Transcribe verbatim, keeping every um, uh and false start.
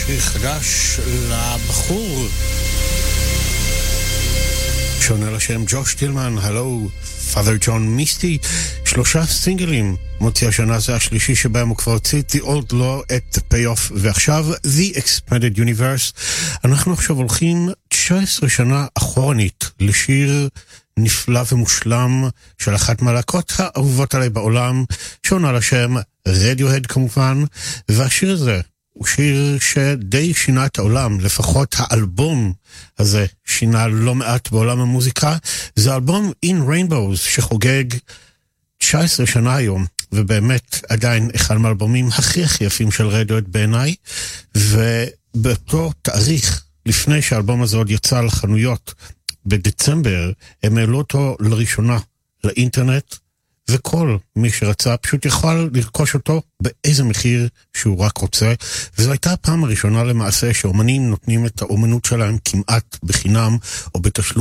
שיר חדש לבחור שעונה לשם ג'וש טילמן, הלו, Father John Misty, שלושה סינגלים, מוציא השנה זה השלישי שבהם הוא כבר הוציא The Old Law at the Payoff, ועכשיו The Expanded Universe. אנחנו עכשיו הולכים תשע עשרה שנה אחורנית לשיר נפלא ומושלם של אחת מהלהקות האהובות עליי בעולם, שעונה לשם Radiohead כמובן, והשיר הזה הוא שיר שדי שינה את העולם, לפחות האלבום הזה שינה לא מעט בעולם המוזיקה. זה אלבום In Rainbows שחוגג תשע עשרה שנה היום, ובאמת עדיין אחד מהאלבומים הכי הכי יפים של רדיואד בעיניי, ובאותו תאריך לפני שהאלבום הזה עוד יצא לחנויות בדצמבר, הם העלו אותו לראשונה לאינטרנט, וכל מי שרצה פשוט יכול לרכוש אותו באיזה מחיר שהוא רק רוצה, וזו הייתה הפעם הראשונה למעשה שאומנים נותנים את האומנות שלהם כמעט בחינם או בתשלום